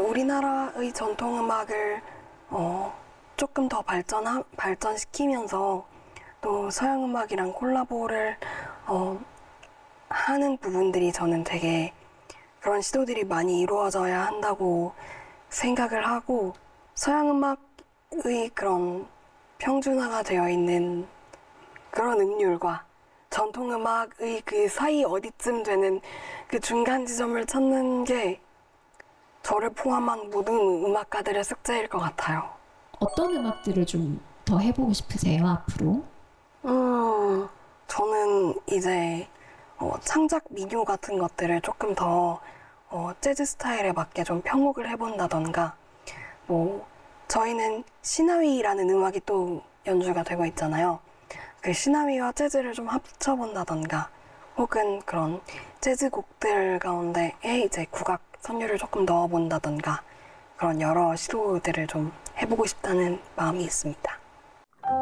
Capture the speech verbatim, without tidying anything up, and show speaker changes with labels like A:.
A: 우리나라의 전통 음악을 어, 조금 더 발전 발전시키면서 또 서양 음악이랑 콜라보를 어, 하는 부분들이 저는 되게 그런 시도들이 많이 이루어져야 한다고 생각을 하고, 서양 음악의 그런 평준화가 되어 있는 그런 음률과 전통 음악의 그 사이 어디쯤 되는 그 중간 지점을 찾는 게 저를 포함한 모든 음악가들의 숙제일 것 같아요.
B: 어떤 음악들을 좀 더 해보고 싶으세요, 앞으로?
A: 음, 저는 이제 어, 창작 민요 같은 것들을 조금 더 어, 재즈 스타일에 맞게 좀 편곡을 해본다던가, 뭐 저희는 시나위라는 음악이 또 연주가 되고 있잖아요. 그 시나위와 재즈를 좀 합쳐본다던가, 혹은 그런 재즈 곡들 가운데에 이제 국악 선율을 조금 넣어본다던가, 그런 여러 시도들을 좀 해보고 싶다는 마음이 있습니다.